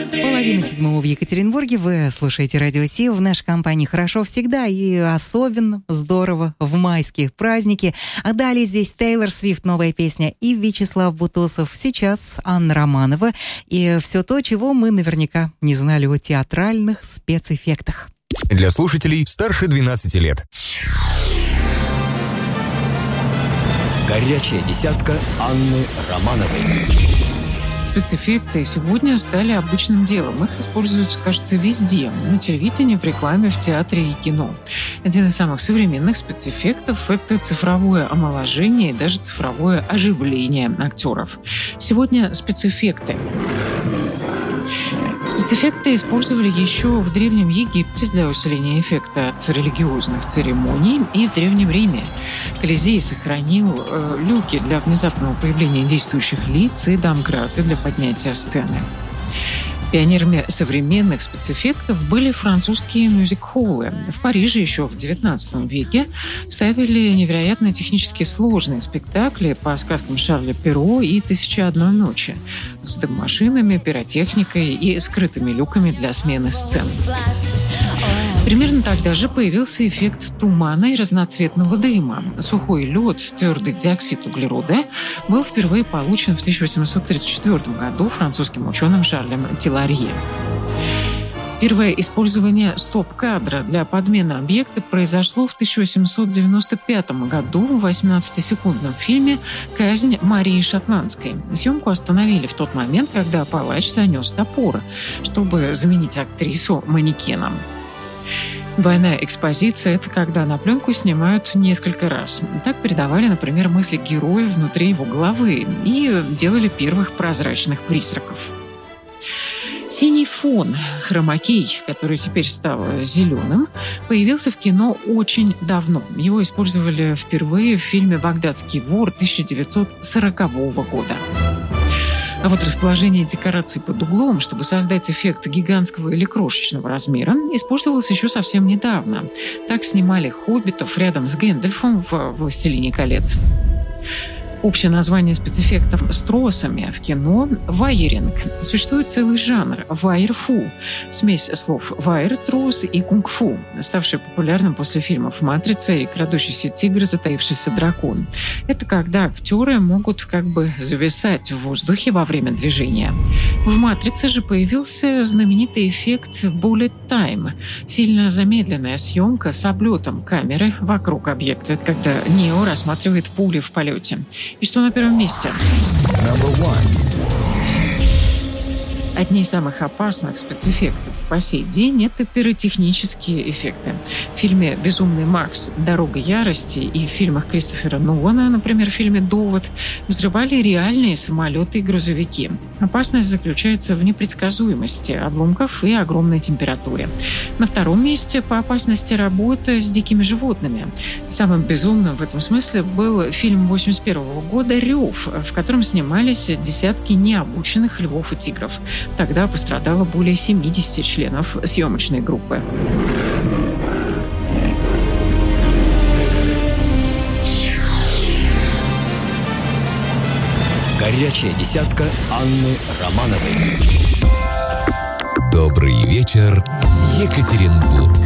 7:30 в Екатеринбурге. Вы слушаете Радио Си. В нашей компании хорошо всегда и особенно здорово в майские праздники. А далее здесь Тейлор Свифт, новая песня, и Вячеслав Бутусов. Сейчас Анна Романова и все то, чего мы наверняка не знали о театральных спецэффектах. Для слушателей старше 12 лет. Горячая десятка Анны Романовой. Спецэффекты сегодня стали обычным делом. Их используют, кажется, везде. На телевидении, в рекламе, в театре и кино. Один из самых современных спецэффектов – это цифровое омоложение и даже цифровое оживление актеров. Сегодня спецэффекты. Спецэффекты использовали еще в Древнем Египте для усиления эффекта от религиозных церемоний и в Древнем Риме. Колизей сохранил люки для внезапного появления действующих лиц и домкраты для поднятия сцены. Пионерами современных спецэффектов были французские мюзик-холлы. В Париже еще в XIX веке ставили невероятно технически сложные спектакли по сказкам Шарля Перро и «Тысяча одной ночи» с дым-машинами, пиротехникой и скрытыми люками для смены сцен. Примерно тогда же появился эффект тумана и разноцветного дыма. Сухой лед, твердый диоксид углерода, был впервые получен в 1834 году французским ученым Шарлем Тиларье. Первое использование стоп-кадра для подмены объекта произошло в 1895 году в 18-секундном фильме «Казнь Марии Шотландской». Съемку остановили в тот момент, когда палач занес топор, чтобы заменить актрису манекеном. Двойная экспозиция – это когда на пленку снимают несколько раз. Так передавали, например, мысли героя внутри его головы и делали первых прозрачных призраков. Синий фон, хромакей, который теперь стал зеленым, появился в кино очень давно. Его использовали впервые в фильме «Багдадский вор» 1940 года. А вот расположение декораций под углом, чтобы создать эффект гигантского или крошечного размера, использовалось еще совсем недавно. Так снимали «Хоббитов» рядом с Гэндальфом в «Властелине колец». Общее название спецэффектов с тросами в кино – вайеринг. Существует целый жанр – вайер-фу, смесь слов вайер, трос и кунг-фу, ставший популярным после фильмов «Матрица» и «Крадущийся тигр, затаившийся дракон». Это когда актеры могут как бы зависать в воздухе во время движения. В «Матрице» же появился знаменитый эффект bullet time – сильно замедленная съемка с облетом камеры вокруг объекта, когда Нео рассматривает пули в полете. И что на первом месте? Одни из самых опасных спецэффектов по сей день – это пиротехнические эффекты. В фильме «Безумный Макс. Дорога ярости» и в фильмах Кристофера Нолана, например, в фильме «Довод», взрывали реальные самолеты и грузовики. Опасность заключается в непредсказуемости обломков и огромной температуре. На втором месте по опасности работа с дикими животными. Самым безумным в этом смысле был фильм 1981 года «Рев», в котором снимались десятки необученных львов и тигров. Тогда пострадало более 70 членов съемочной группы. Горячая десятка Анны Романовой. Добрый вечер, Екатеринбург.